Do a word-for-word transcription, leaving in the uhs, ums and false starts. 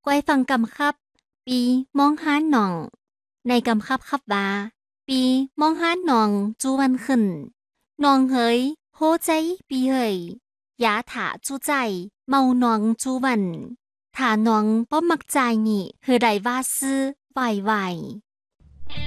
ก้อยฟังกำคับปีมองห้านหน่องในกำคับคับว่าปีมองห้านหน่องจูวันขึ้นหน่องเฮยโหใจปีเฮยยาถาจูใจเมาหน่องจูวันถาหน่องป้อมักใจนี่เฮอใดว่าซื้อไหวไหว